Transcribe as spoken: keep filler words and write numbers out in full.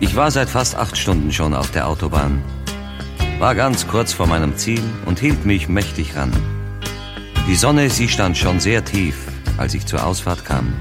Ich war seit fast acht Stunden schon auf der Autobahn, war ganz kurz vor meinem Ziel und hielt mich mächtig ran. Die Sonne, sie stand schon sehr tief, als ich zur Ausfahrt kam.